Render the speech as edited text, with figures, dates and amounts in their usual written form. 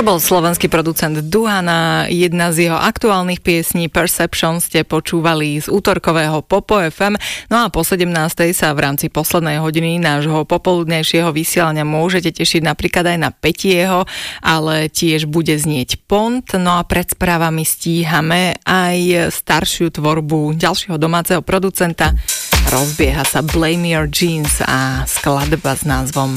bol slovenský producent Duhana, jedna z jeho aktuálnych piesní Perception ste počúvali z útorkového Popo FM, no a po 17. sa v rámci poslednej hodiny nášho popoludnejšieho vysielania môžete tešiť napríklad aj na Petieho, ale tiež bude znieť Pont, no a pred správami stíhame aj staršiu tvorbu ďalšieho domáceho producenta. Rozbieha sa Blame Your Jeans a skladba s názvom